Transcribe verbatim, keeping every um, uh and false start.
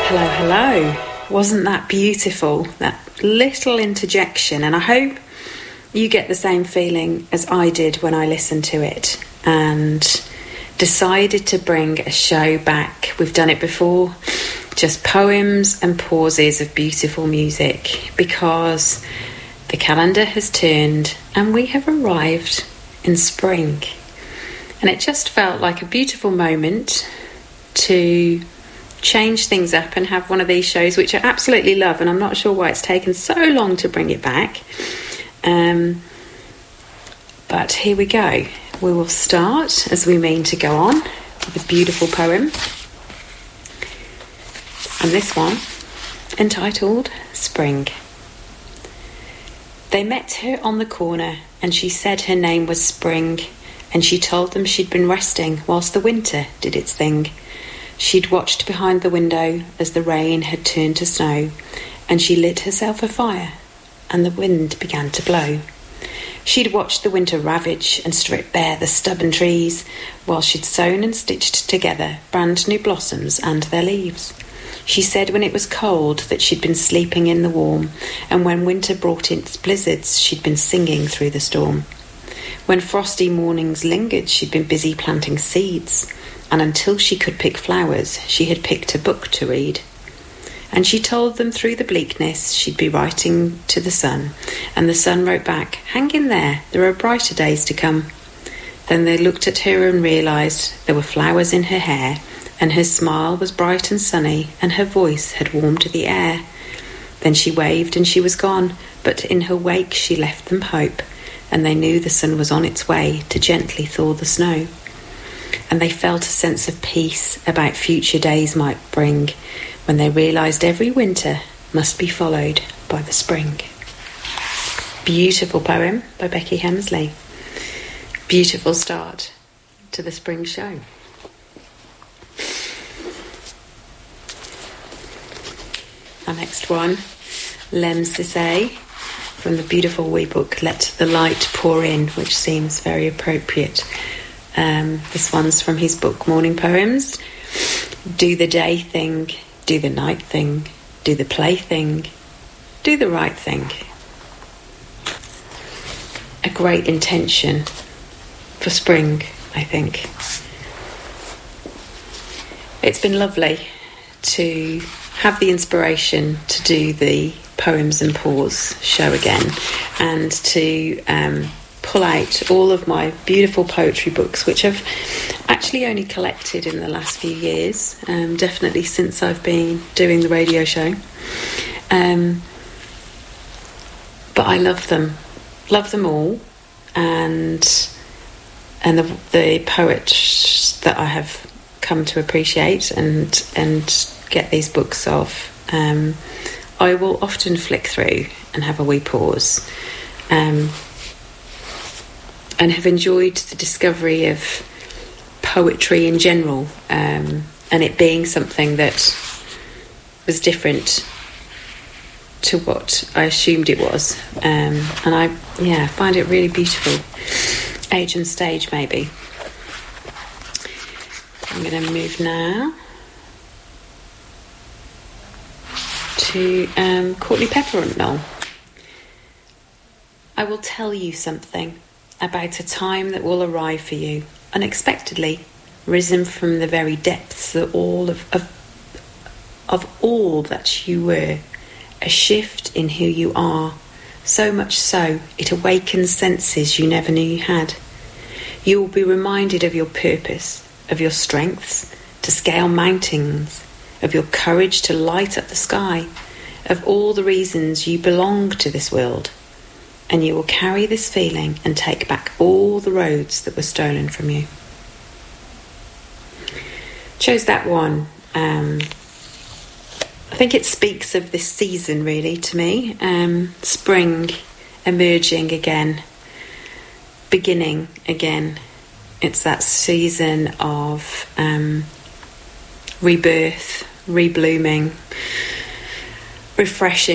Hello, hello. Wasn't that beautiful? That little interjection, and I hope you get the same feeling as I did when I listened to it and decided to bring a show back. We've done it before, just poems and pauses of beautiful music, because the calendar has turned and we have arrived in spring. And it just felt like a beautiful moment to change things up and have one of these shows, which I absolutely love, and I'm not sure why it's taken so long to bring it back. Um, but here we go. We will start, as we mean to go on, with a beautiful poem. And this one, entitled Spring. They met her on the corner, and she said her name was Spring, and she told them she'd been resting whilst the winter did its thing. She'd watched behind the window as the rain had turned to snow, and she lit herself a fire, and the wind began to blow. She'd watched the winter ravage and strip bare the stubborn trees, while she'd sewn and stitched together brand new blossoms and their leaves. She said when it was cold that she'd been sleeping in the warm, and when winter brought its blizzards she'd been singing through the storm. When frosty mornings lingered she'd been busy planting seeds, and until she could pick flowers, she had picked a book to read. And she told them through the bleakness she'd be writing to the sun, and the sun wrote back, "Hang in there, there are brighter days to come." Then they looked at her and realised there were flowers in her hair, and her smile was bright and sunny, and her voice had warmed the air. Then she waved and she was gone, but in her wake she left them hope, and they knew the sun was on its way to gently thaw the snow. And they felt a sense of peace about future days might bring, when they realised every winter must be followed by the spring. Beautiful poem by Becky Hemsley. Beautiful start to the spring show. Our next one, Lemn Sissay, from the beautiful wee book Let the Light Pour In, which seems very appropriate. Um, this one's from his book Morning Poems. Do the day thing, do the night thing, do the play thing, do the right thing. A great intention for spring, I think. It's been lovely to have the inspiration to do the Poems and Pause show again, and to um, pull out all of my beautiful poetry books, which I've actually only collected in the last few years, um, definitely since I've been doing the radio show. Um, but I love them, love them all, and and the, the poets that I have come to appreciate and and get these books of, um, I will often flick through and have a wee pause. Um, and have enjoyed the discovery of poetry in general, um, and it being something that was different to what I assumed it was. Um, and I, yeah, find it really beautiful. Age and stage, maybe. I'm going to move now to um, Courtney Pepperell. I will tell you something about a time that will arrive for you, unexpectedly, risen from the very depths of all of, of, of all that you were, a shift in who you are, so much so it awakens senses you never knew you had. You will be reminded of your purpose, of your strengths to scale mountains, of your courage to light up the sky, of all the reasons you belong to this world. And you will carry this feeling and take back all the roads that were stolen from you. Chose that one. Um, I think it speaks of this season, really, to me. Um, spring emerging again, beginning again. It's that season of um, rebirth, reblooming, refreshing.